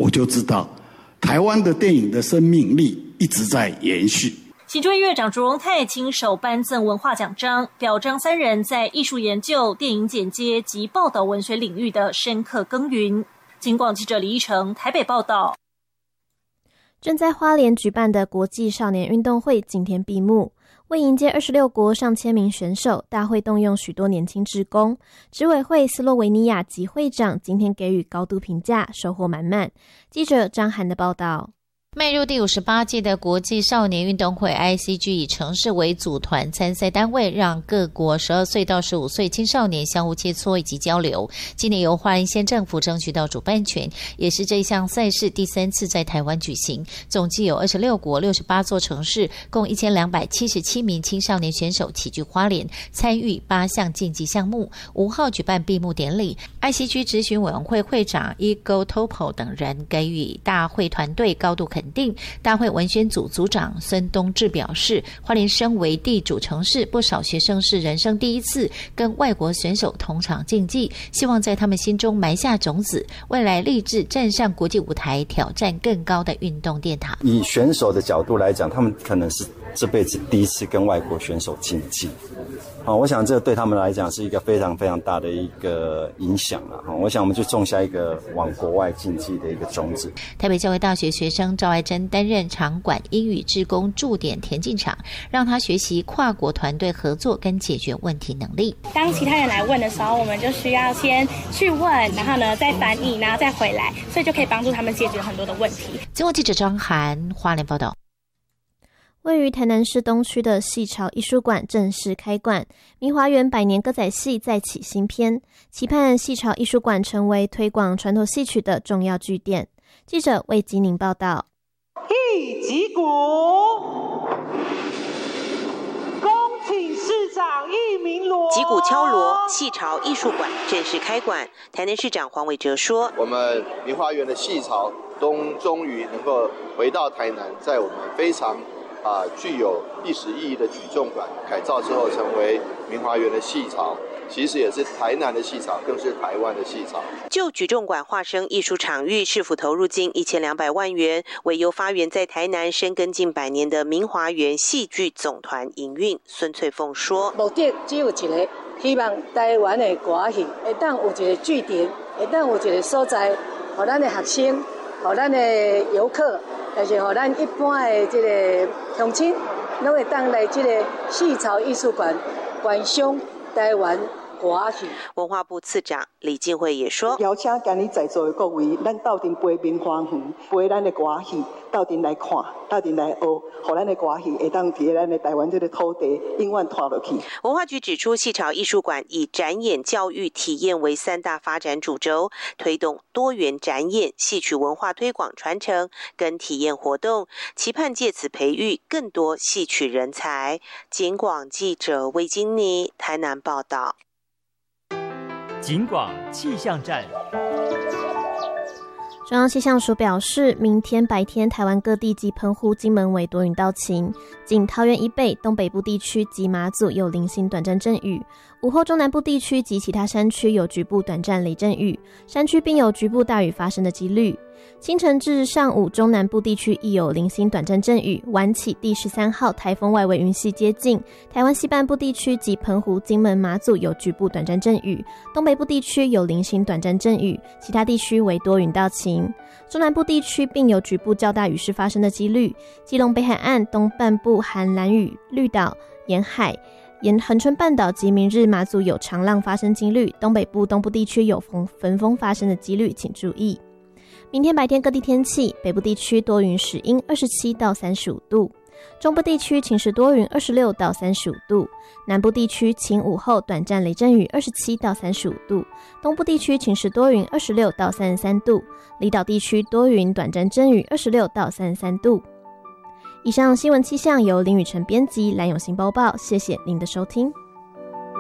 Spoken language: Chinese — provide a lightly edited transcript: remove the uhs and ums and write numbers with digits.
我就知道台湾的电影的生命力一直在延续。 行政院院长卓荣泰亲手颁赠文化奖章，表彰3人在艺术研究、电影剪接及报道文学领域的深刻耕耘。警广记者李依成台北报道。 正在花莲举办的国际少年运动会今天闭幕，为迎接26国上千名选手，大会动用许多年轻志工。执委会斯洛维尼亚籍会长今天给予高度评价，收获满满。记者张涵的报道。 迈入第58届的国际少年运动会 ICG 以城市为组团参赛单位，让各国12岁到15岁青少年相互切磋以及交流。今年由花莲县政府争取到主办权，也是这项赛事第3次在台湾举行。总计有26国68座城市，共1277名青少年选手齐聚花莲，参与8项竞技项目。5号举办闭幕典礼， ICG 执行委员会会长 Igor Topo 等人给予大会团队高度肯定。大会文宣组组长孙东志表示，花莲身为地主城市，不少学生是人生第一次跟外国选手同场竞技，希望在他们心中埋下种子，未来立志站上国际舞台，挑战更高的运动殿堂。 以选手的角度来讲，他们可能是这辈子第一次跟外国选手竞技，我想这对他们来讲是一个非常非常大的一个影响了。我想我们就种下一个往国外竞技的一个种子。 台北教育大学学生赵爱珍担任场馆英语志工驻点田径场，让他学习跨国团队合作跟解决问题能力。 当其他人来问的时候，我们就需要先去问，然后呢再翻译，然后再回来，所以就可以帮助他们解决很多的问题。 经过记者张涵花莲报道。 位于台南市东区的戏潮艺术馆正式开馆，明华园百年歌仔戏再起新篇，期盼戏潮艺术馆成为推广传统戏曲的重要据点。记者魏吉宁报道。 一击鼓，恭请市长一鸣锣。 击鼓敲锣，戏潮艺术馆正式开馆。台南市长黄伟哲说：“ 我们明华园的戏潮终于能够回到台南，在我们非常具有历史意义的举重馆改造之后，成为明华园的戏潮，其实也是台南的戏潮，更是台湾的戏潮。 就举重馆化身艺术场域，市府投入近1200万元，为由发源在台南深耕近100年的明华园戏剧总团营运。孙翠凤说：“ 目的只有一个，希望台湾的歌戏会当有一个据点，会当有一个所在，让咱的学生，让咱的游客。”但是让咱一般的这个乡亲，拢会当来这个戏潮艺术馆观赏台湾歌戏。 文化部次长李进惠也说：“ 邀请今日在座的各位，咱斗阵陪明华园，陪咱的歌戏，斗阵来看，斗阵来学，让咱的歌戏会当伫咱的台湾这个土地永远拖落去。” 文化局指出，戏潮艺术馆以展演、教育、体验为3大发展主轴，推动多元展演、戏曲文化推广传承跟体验活动，期盼借此培育更多戏曲人才。警广记者魏金妮台南报道。 警广气象站。 中央气象署表示，明天白天台湾各地及澎湖、金门为多云到晴，仅桃园以北、东北部地区及马祖有零星短暂阵雨。午后中南部地区及其他山区有局部短暂雷阵雨，山区并有局部大雨发生的几率。清晨至上午，中南部地区亦有零星短暂阵雨。晚起第13号台风外围云系接近，台湾西半部地区及澎湖、金门、马祖有局部短暂阵雨，东北部地区有零星短暂阵雨，其他地区为多云到晴。中南部地区并有局部较大雨势发生的几率。基隆北海岸东半部含兰屿、绿岛沿海。沿恒春半岛及明日马祖有长浪发生几率，东北部、东部地区有焚风发生的几率，请注意。明天白天各地天气，北部地区多云时阴27到35度，中部地区晴时多云26到35度，南部地区晴午后短暂雷阵雨27到35度，东部地区晴时多云26到33度，离岛地区多云短暂阵雨26到33度。以上新闻气象由林雨晨编辑，蓝永新播报，谢谢您的收听。